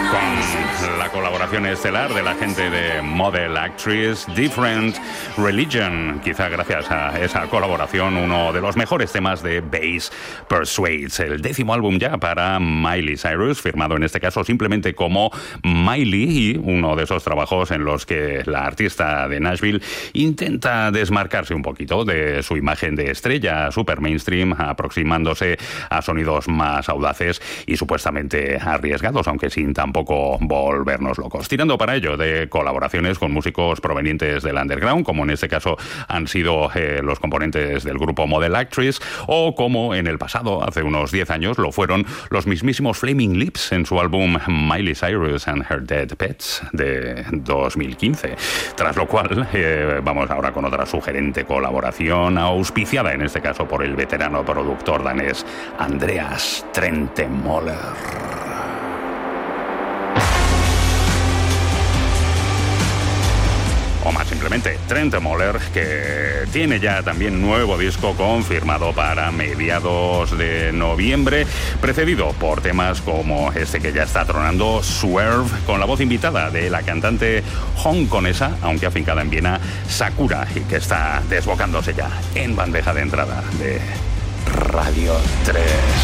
con la colaboración estelar de la gente de Model Actress, Different Religion. Quizá gracias a esa colaboración, uno de los mejores temas de Bass Persuades, el 10º álbum ya para Miley Cyrus, firmado en este caso simplemente como Miley, y uno de esos trabajos en los que la artista de Nashville intenta desmarcarse un poquito de su imagen de estrella super mainstream, aproximándose a sonidos más audaces y supuestamente arriesgados, aunque sin tampoco volvernos locos. Tirando para ello de colaboraciones con músicos provenientes del underground, como en este caso han sido los componentes del grupo Model Actress, o como en el pasado, hace unos 10 años, lo fueron los mismísimos Flaming Lips en su álbum Miley Cyrus and Her Dead Pets de 2015. Tras lo cual, vamos ahora con otra sugerente colaboración, auspiciada en este caso por el veterano productor danés Andreas Trentemøller. O más simplemente Trentemøller, que tiene ya también nuevo disco confirmado para mediados de noviembre, precedido por temas como este que ya está tronando, Swerve, con la voz invitada de la cantante hongkonesa, aunque afincada en Viena, Sakura, y que está desbocándose ya en bandeja de entrada de Radio 3.